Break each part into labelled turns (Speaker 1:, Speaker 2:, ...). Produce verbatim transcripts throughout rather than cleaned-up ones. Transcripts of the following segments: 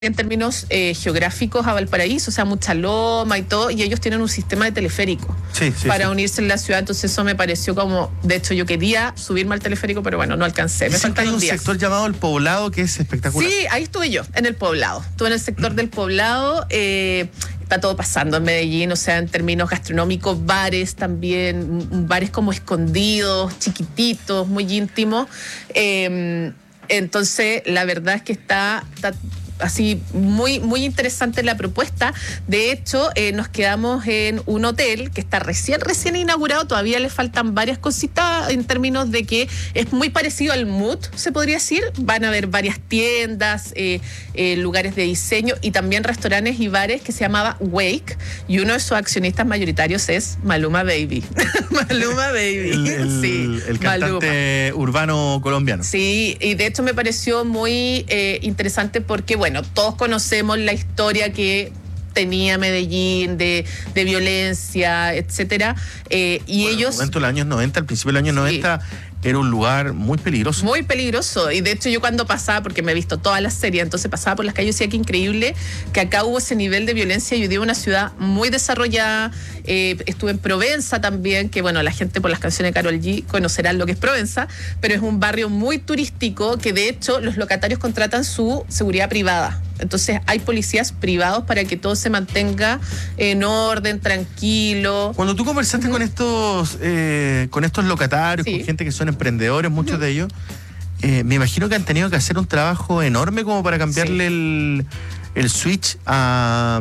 Speaker 1: en términos eh, geográficos a Valparaíso, o sea, mucha loma y todo, y ellos tienen un sistema de teleférico
Speaker 2: sí, sí,
Speaker 1: para
Speaker 2: sí.
Speaker 1: unirse en la ciudad, entonces eso me pareció como, de hecho yo quería subirme al teleférico, pero bueno, no alcancé. Me
Speaker 2: Dicen que hay un
Speaker 1: días.
Speaker 2: sector llamado El Poblado que es espectacular.
Speaker 1: Sí, ahí estuve yo, en El Poblado, estuve en el sector del Poblado, eh, está todo pasando en Medellín, o sea, en términos gastronómicos, bares también, bares como escondidos, chiquititos, muy íntimos, eh, entonces la verdad es que está... está así muy muy interesante la propuesta. De hecho, eh, nos quedamos en un hotel que está recién recién inaugurado, todavía le faltan varias cositas en términos de que es muy parecido al Mood, se podría decir. Van a haber varias tiendas, eh, eh, lugares de diseño y también restaurantes y bares que se llamaba Wake, y uno de sus accionistas mayoritarios es Maluma Baby. Maluma Baby.
Speaker 2: El, el,
Speaker 1: sí,
Speaker 2: el cantante Maluma. Urbano colombiano.
Speaker 1: Sí, y de hecho me pareció muy eh, interesante porque, bueno, Bueno, todos conocemos la historia que tenía Medellín de, de violencia, etcétera, eh, y
Speaker 2: bueno,
Speaker 1: ellos...
Speaker 2: En el momento de los años noventa, al principio de los años sí. noventa, era un lugar muy peligroso.
Speaker 1: Muy peligroso, y de hecho yo cuando pasaba, porque me he visto todas las series, entonces pasaba por las calles y decía que increíble que acá hubo ese nivel de violencia. Yo vivo en una ciudad muy desarrollada, eh, estuve en Provenza también, que bueno, la gente por las canciones de Karol G conocerán lo que es Provenza, pero es un barrio muy turístico que de hecho los locatarios contratan su seguridad privada. Entonces hay policías privados para que todo se mantenga en orden, tranquilo.
Speaker 2: Cuando tú conversaste uh-huh. con estos eh, con estos locatarios, sí. con gente que son emprendedores, muchos uh-huh. de ellos, eh, me imagino que han tenido que hacer un trabajo enorme como para cambiarle sí. el, el switch a...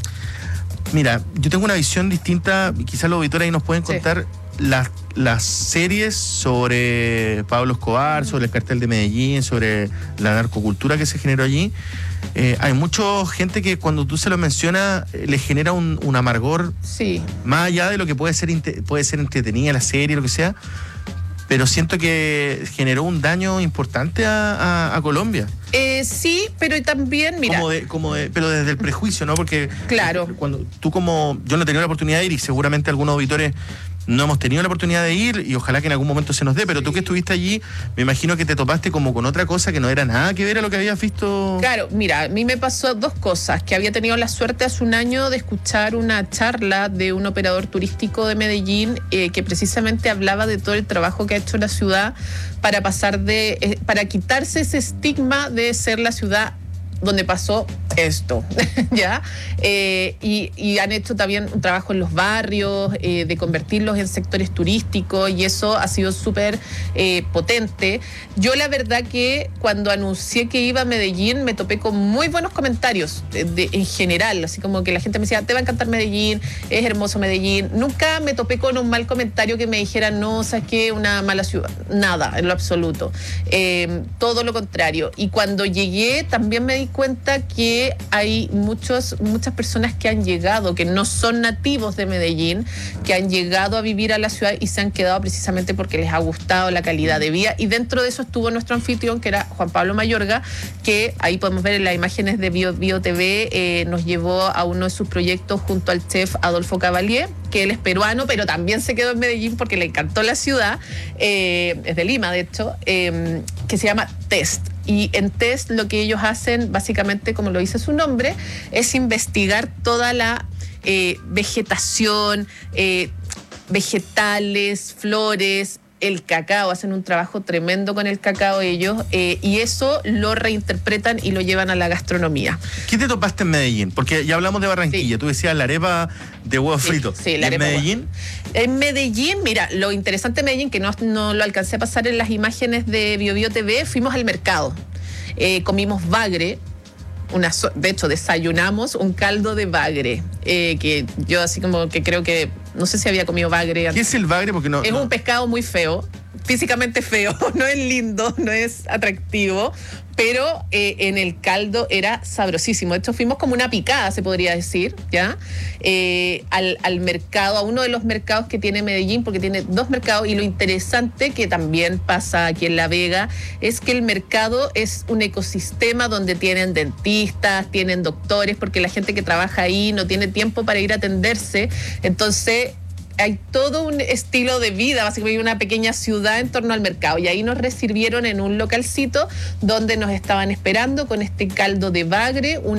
Speaker 2: Mira, yo tengo una visión distinta, quizás los auditores ahí nos pueden contar sí. las, las series sobre Pablo Escobar, uh-huh. sobre el cartel de Medellín, sobre la narcocultura que se generó allí. Eh, hay mucha gente que cuando tú se lo mencionas eh, le genera un, un amargor
Speaker 1: sí.
Speaker 2: más allá de lo que puede ser puede ser entretenida la serie, lo que sea, pero siento que generó un daño importante a, a, a Colombia.
Speaker 1: Eh, sí, pero también, mira...
Speaker 2: Como de, como de, pero desde el prejuicio, ¿no? Porque
Speaker 1: claro.
Speaker 2: cuando tú como... Yo no he tenido la oportunidad de ir y seguramente algunos auditores no hemos tenido la oportunidad de ir y ojalá que en algún momento se nos dé, pero sí. tú que estuviste allí, me imagino que te topaste como con otra cosa que no era nada que ver a lo que habías visto.
Speaker 1: Claro, mira, a mí me pasó dos cosas, que había tenido la suerte hace un año de escuchar una charla de un operador turístico de Medellín eh, que precisamente hablaba de todo el trabajo que ha hecho la ciudad para pasar de, eh, para quitarse ese estigma de ser la ciudad donde pasó esto, ¿ya? Eh, y, y han hecho también un trabajo en los barrios, eh, de convertirlos en sectores turísticos, y eso ha sido súper eh, potente. Yo la verdad que cuando anuncié que iba a Medellín me topé con muy buenos comentarios de, de, en general, así como que la gente me decía, te va a encantar Medellín, es hermoso Medellín. Nunca me topé con un mal comentario que me dijera, no, ¿sabes qué? Una mala ciudad. Nada, en lo absoluto. Eh, todo lo contrario. Y cuando llegué también me di cuenta que hay muchos, muchas personas que han llegado, que no son nativos de Medellín, que han llegado a vivir a la ciudad y se han quedado precisamente porque les ha gustado la calidad de vida. Y dentro de eso estuvo nuestro anfitrión, que era Juan Pablo Mayorga, que ahí podemos ver en las imágenes de Bio, Bio T V, eh, nos llevó a uno de sus proyectos junto al chef Adolfo Cavalier, que él es peruano, pero también se quedó en Medellín porque le encantó la ciudad, eh, es de Lima, de hecho, eh, que se llama Test. Y en Test lo que ellos hacen, básicamente, como lo dice su nombre, es investigar toda la eh, vegetación, eh, vegetales, flores, el cacao, hacen un trabajo tremendo con el cacao ellos, eh, y eso lo reinterpretan y lo llevan a la gastronomía.
Speaker 2: ¿Qué te topaste en Medellín? Porque ya hablamos de Barranquilla, sí. Tú decías la arepa de huevo
Speaker 1: sí,
Speaker 2: frito.
Speaker 1: Sí, la
Speaker 2: ¿Y
Speaker 1: arepa
Speaker 2: en Medellín?
Speaker 1: En Medellín, mira, lo interesante de Medellín, que no, no lo alcancé a pasar en las imágenes de Bio Bio T V, fuimos al mercado, eh, comimos bagre. Una, de hecho, desayunamos un caldo de bagre, eh, que yo así como que creo que, no sé si había comido bagre antes.
Speaker 2: ¿Qué es el bagre? Porque no,
Speaker 1: es
Speaker 2: no.
Speaker 1: un pescado muy feo, físicamente feo, no es lindo, no es atractivo, pero eh, en el caldo era sabrosísimo. De hecho, fuimos como una picada, se podría decir, ¿ya? Eh, al, al mercado, a uno de los mercados que tiene Medellín, porque tiene dos mercados, y lo interesante que también pasa aquí en La Vega es que el mercado es un ecosistema donde tienen dentistas, tienen doctores, porque la gente que trabaja ahí no tiene tiempo para ir a atenderse, entonces hay todo un estilo de vida, básicamente una pequeña ciudad en torno al mercado. Y ahí nos recibieron en un localcito donde nos estaban esperando con este caldo de bagre,